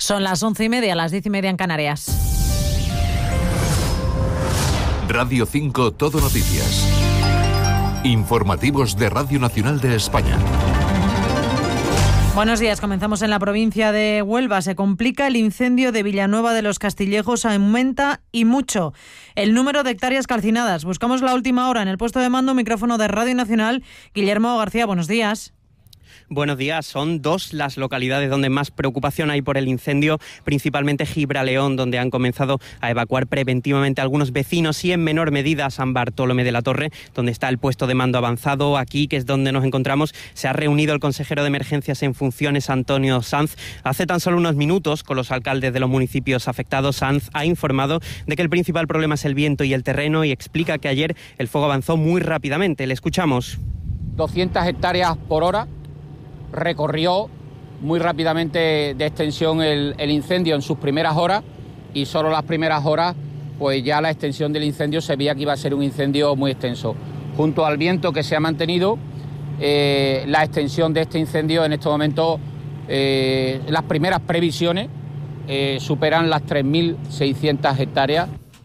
Son las 11:30, las 10:30 en Canarias. Radio 5 Todo Noticias. Informativos de Radio Nacional de España. Buenos días, comenzamos en la provincia de Huelva. Se complica el incendio de Villanueva de los Castillejos, aumenta y mucho el número de hectáreas calcinadas. Buscamos la última hora en el puesto de mando, micrófono de Radio Nacional. Guillermo García, buenos días. Buenos días. Son 2 las localidades donde más preocupación hay por el incendio, principalmente Gibraleón, donde han comenzado a evacuar preventivamente algunos vecinos, y en menor medida San Bartolomé de la Torre, donde está el puesto de mando avanzado. Aquí, que es donde nos encontramos, se ha reunido el consejero de Emergencias en funciones, Antonio Sanz. Hace tan solo unos minutos, con los alcaldes de los municipios afectados, Sanz ha informado de que el principal problema es el viento y el terreno, y explica que ayer el fuego avanzó muy rápidamente. Le escuchamos. 200 hectáreas por hora. Recorrió muy rápidamente de extensión el incendio en sus primeras horas, y solo las primeras horas pues ya la extensión del incendio se veía que iba a ser un incendio muy extenso. Junto al viento que se ha mantenido, la extensión de este incendio en estos momentos, las primeras previsiones superan las 3.600 hectáreas.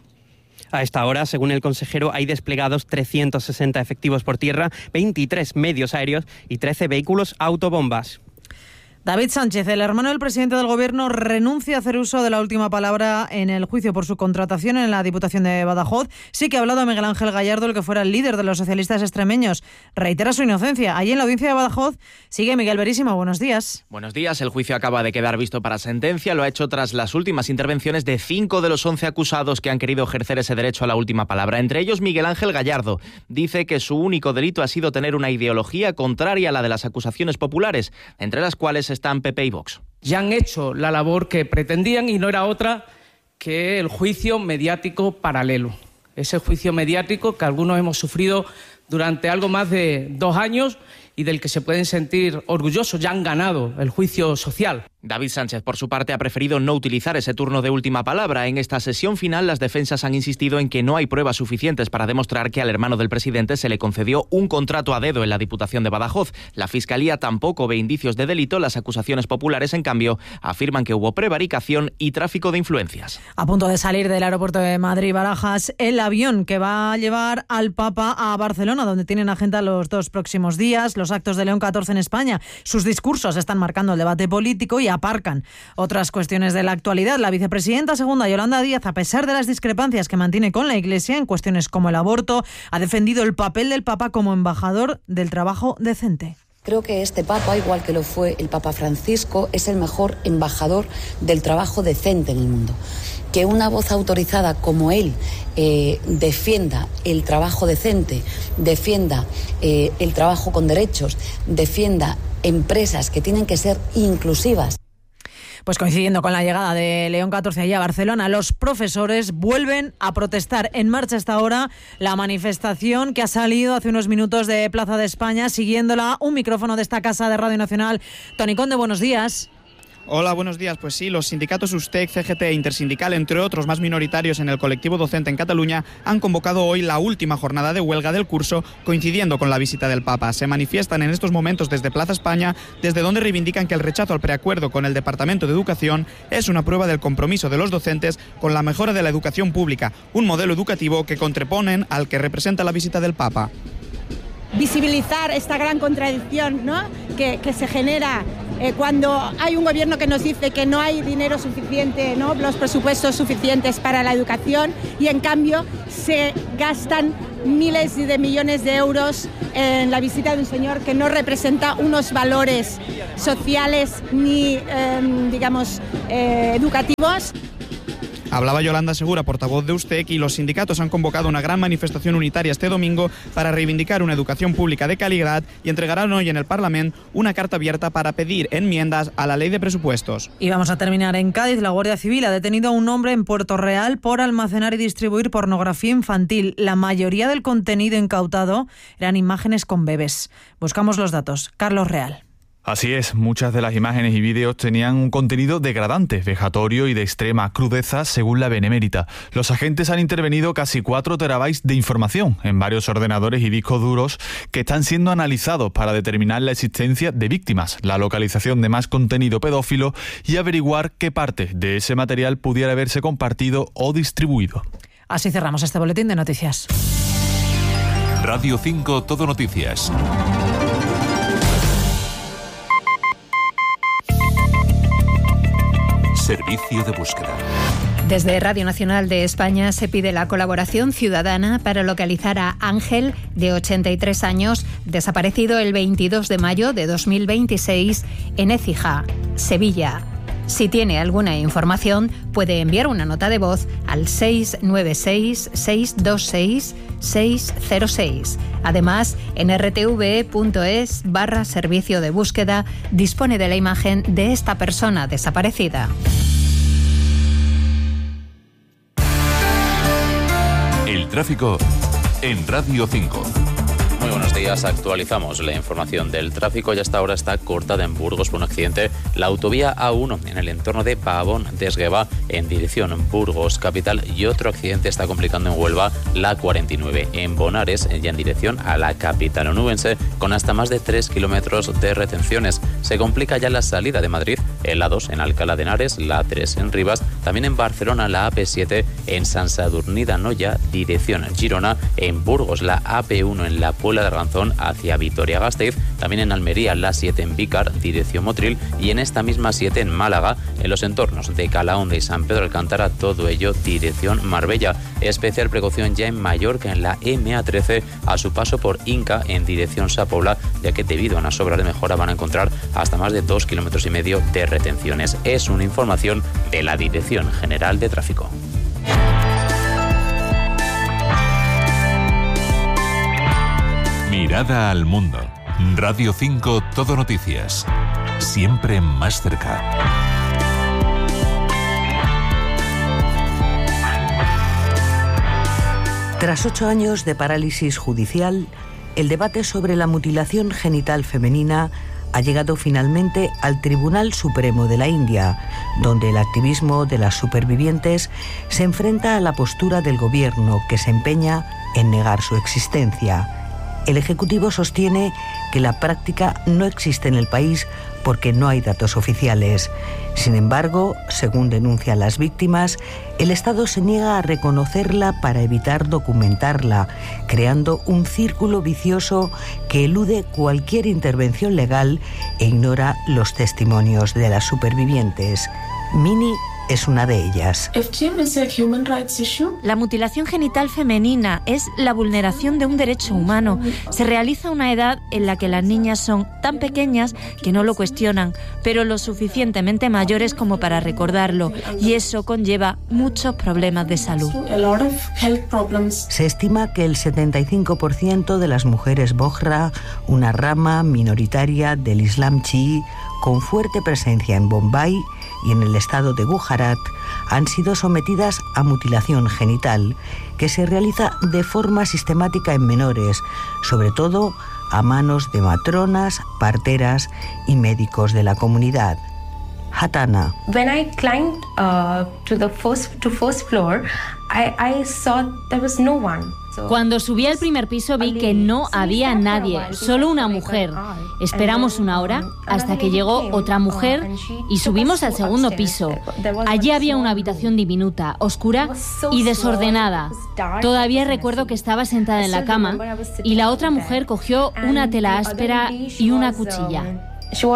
A esta hora, según el consejero, hay desplegados 360 efectivos por tierra, 23 medios aéreos y 13 vehículos autobombas. David Sánchez, el hermano del presidente del Gobierno, renuncia a hacer uso de la última palabra en el juicio por su contratación en la Diputación de Badajoz. Sí que ha hablado a Miguel Ángel Gallardo, el que fuera el líder de los socialistas extremeños. Reitera su inocencia. Allí en la audiencia de Badajoz sigue Miguel Verísimo. Buenos días. Buenos días. El juicio acaba de quedar visto para sentencia. Lo ha hecho tras las últimas intervenciones de 5 de los 11 acusados que han querido ejercer ese derecho a la última palabra. Entre ellos, Miguel Ángel Gallardo. Dice que su único delito ha sido tener una ideología contraria a la de las acusaciones populares, entre las cuales están PP y Vox. Ya han hecho la labor que pretendían, y no era otra que el juicio mediático paralelo. Ese juicio mediático que algunos hemos sufrido durante algo más de 2 años y del que se pueden sentir orgullosos. Ya han ganado el juicio social. David Sánchez, por su parte, ha preferido no utilizar ese turno de última palabra. En esta sesión final, las defensas han insistido en que no hay pruebas suficientes para demostrar que al hermano del presidente se le concedió un contrato a dedo en la Diputación de Badajoz. La Fiscalía tampoco ve indicios de delito. Las acusaciones populares, en cambio, afirman que hubo prevaricación y tráfico de influencias. A punto de salir del aeropuerto de Madrid-Barajas, el avión que va a llevar al Papa a Barcelona, donde tienen agenda los 2 próximos días los actos de León XIV en España. Sus discursos están marcando el debate político y aparcan otras cuestiones de la actualidad. La vicepresidenta segunda, Yolanda Díaz, a pesar de las discrepancias que mantiene con la Iglesia en cuestiones como el aborto, ha defendido el papel del Papa como embajador del trabajo decente. Creo que este Papa, igual que lo fue el Papa Francisco, es el mejor embajador del trabajo decente en el mundo. Que una voz autorizada como él defienda el trabajo decente, defienda el trabajo con derechos, defienda empresas que tienen que ser inclusivas. Pues coincidiendo con la llegada de León XIV allá a Barcelona, los profesores vuelven a protestar. En marcha hasta ahora la manifestación que ha salido hace unos minutos de Plaza de España, siguiéndola un micrófono de esta casa de Radio Nacional. Toni Conde, buenos días. Hola, buenos días. Pues sí, los sindicatos USTEC, CGT e Intersindical, entre otros más minoritarios en el colectivo docente en Cataluña, han convocado hoy la última jornada de huelga del curso, coincidiendo con la visita del Papa. Se manifiestan en estos momentos desde Plaza España, desde donde reivindican que el rechazo al preacuerdo con el Departamento de Educación es una prueba del compromiso de los docentes con la mejora de la educación pública, un modelo educativo que contraponen al que representa la visita del Papa. Visibilizar esta gran contradicción, ¿no?, que se genera cuando hay un gobierno que nos dice que no hay dinero suficiente, ¿no?, los presupuestos suficientes para la educación, y en cambio se gastan miles de millones de euros en la visita de un señor que no representa unos valores sociales ni, educativos. Hablaba Yolanda Segura, portavoz de USTEC, y los sindicatos han convocado una gran manifestación unitaria este domingo para reivindicar una educación pública de calidad, y entregarán hoy en el Parlamento una carta abierta para pedir enmiendas a la ley de presupuestos. Y vamos a terminar en Cádiz. La Guardia Civil ha detenido a un hombre en Puerto Real por almacenar y distribuir pornografía infantil. La mayoría del contenido incautado eran imágenes con bebés. Buscamos los datos. Carlos Real. Así es, muchas de las imágenes y vídeos tenían un contenido degradante, vejatorio y de extrema crudeza, según la Benemérita. Los agentes han intervenido casi 4 terabytes de información en varios ordenadores y discos duros que están siendo analizados para determinar la existencia de víctimas, la localización de más contenido pedófilo y averiguar qué parte de ese material pudiera haberse compartido o distribuido. Así cerramos este boletín de noticias. Radio 5 Todo Noticias. Servicio de búsqueda. Desde Radio Nacional de España se pide la colaboración ciudadana para localizar a Ángel, de 83 años, desaparecido el 22 de mayo de 2026 en Écija, Sevilla. Si tiene alguna información, puede enviar una nota de voz al 696-626-606. Además, en rtv.es/servicio de búsqueda dispone de la imagen de esta persona desaparecida. El tráfico en Radio 5. Muy buenos días, actualizamos la información del tráfico y hasta ahora está cortada en Burgos por un accidente la autovía A1 en el entorno de Pavón de Esgueva en dirección Burgos capital, y otro accidente está complicando en Huelva la 49 en Bonares ya en dirección a la capital onubense con hasta más de 3 kilómetros de retenciones. Se complica ya la salida de Madrid en la 2 en Alcalá de Henares, la 3 en Rivas, también en Barcelona la AP7 en Sant Sadurní d'Anoia dirección Girona, en Burgos la AP1 en la Puebla de Arganzón hacia Vitoria-Gasteiz, también en Almería la 7 en Vícar, dirección Motril, y en esta misma 7 en Málaga, en los entornos de Calahonda y San Pedro Alcántara, todo ello dirección Marbella. Especial precaución ya en Mallorca, en la MA13, a su paso por Inca, en dirección Sa Pobla, ya que debido a unas obras de mejora van a encontrar hasta más de 2,5 kilómetros de retenciones. Es una información de la Dirección General de Tráfico. Mirada al mundo. Radio 5 Todo Noticias. Siempre más cerca. Tras 8 años de parálisis judicial, el debate sobre la mutilación genital femenina ha llegado finalmente al Tribunal Supremo de la India, donde el activismo de las supervivientes se enfrenta a la postura del gobierno, que se empeña en negar su existencia. El Ejecutivo sostiene que la práctica no existe en el país porque no hay datos oficiales. Sin embargo, según denuncian las víctimas, el Estado se niega a reconocerla para evitar documentarla, creando un círculo vicioso que elude cualquier intervención legal e ignora los testimonios de las supervivientes. Mini es una de ellas. La mutilación genital femenina es la vulneración de un derecho humano. Se realiza a una edad en la que las niñas son tan pequeñas que no lo cuestionan, pero lo suficientemente mayores como para recordarlo, y eso conlleva muchos problemas de salud. Se estima que el 75% de las mujeres Bohra, una rama minoritaria del Islam chií con fuerte presencia en Bombay y en el estado de Gujarat, han sido sometidas a mutilación genital, que se realiza de forma sistemática en menores, sobre todo a manos de matronas, parteras y médicos de la comunidad. Hatana. When I climbed to the first floor, I saw there was no one. Cuando subí al primer piso vi que no había nadie, solo una mujer. Esperamos una hora hasta que llegó otra mujer y subimos al segundo piso. Allí había una habitación diminuta, oscura y desordenada. Todavía recuerdo que estaba sentada en la cama y la otra mujer cogió una tela áspera y una cuchilla.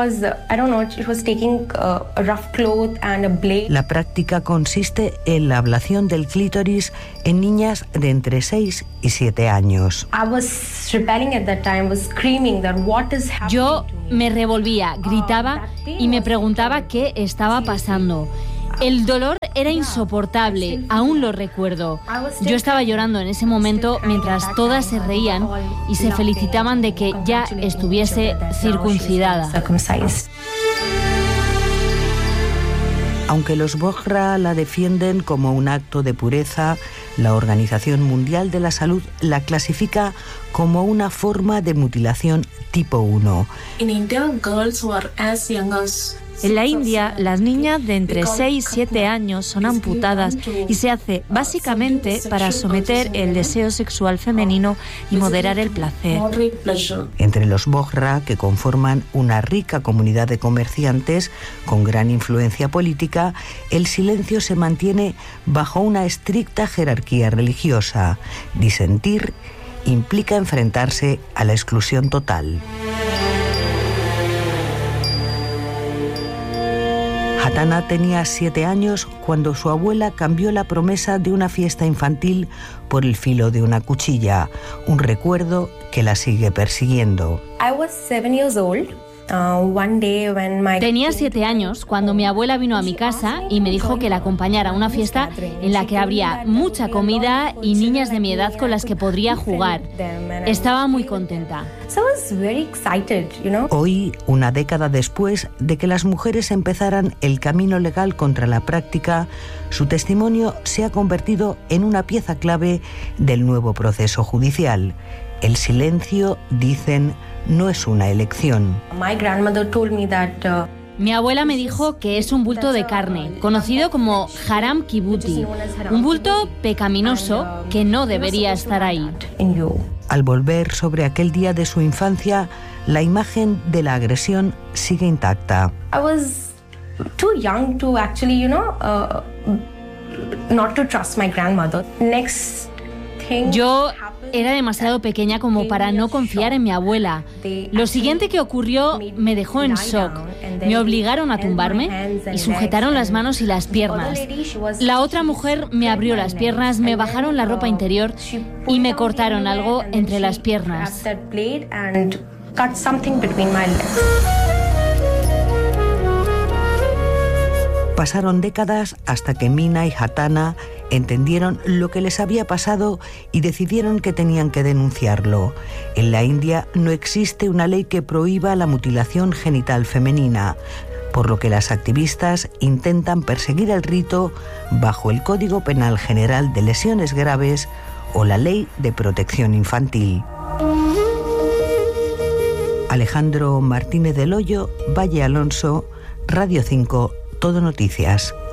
La práctica consiste en la ablación del clítoris en niñas de entre 6 y 7 años. Yo me revolvía, gritaba y me preguntaba qué estaba pasando. El dolor era insoportable, aún lo recuerdo. Yo estaba llorando en ese momento mientras todas se reían y se felicitaban de que ya estuviese circuncidada. Aunque los Bohra la defienden como un acto de pureza, La Organización Mundial de la Salud la clasifica como una forma de mutilación tipo 1. En la India, las niñas de entre 6 y 7 años son amputadas y se hace básicamente para someter el deseo sexual femenino y moderar el placer. Entre los Bohra, que conforman una rica comunidad de comerciantes con gran influencia política, el silencio se mantiene bajo una estricta jerarquía religiosa. Disentir implica enfrentarse a la exclusión total. Hatana tenía 7 años cuando su abuela cambió la promesa de una fiesta infantil por el filo de una cuchilla, un recuerdo que la sigue persiguiendo. I was 7 years old. Tenía 7 años cuando mi abuela vino a mi casa y me dijo que la acompañara a una fiesta en la que habría mucha comida y niñas de mi edad con las que podría jugar. Estaba muy contenta. Hoy, una década después de que las mujeres empezaran el camino legal contra la práctica, su testimonio se ha convertido en una pieza clave del nuevo proceso judicial. El silencio, dicen, no es una elección. Mi abuela me dijo que es un bulto de carne, conocido como haram kibuti, un bulto pecaminoso que no debería estar ahí. Al volver sobre aquel día de su infancia, la imagen de la agresión sigue intacta. I was too young to actually, not to trust my grandmother. Yo era demasiado pequeña como para no confiar en mi abuela. Lo siguiente que ocurrió me dejó en shock. Me obligaron a tumbarme y sujetaron las manos y las piernas. La otra mujer me abrió las piernas, me bajaron la ropa interior y me cortaron algo entre las piernas. Pasaron décadas hasta que Mina y Hatana entendieron lo que les había pasado y decidieron que tenían que denunciarlo. En la India no existe una ley que prohíba la mutilación genital femenina, por lo que las activistas intentan perseguir el rito bajo el Código Penal General de Lesiones Graves o la Ley de Protección Infantil. Alejandro Martínez del Hoyo, Valle Alonso, Radio 5, Todo Noticias.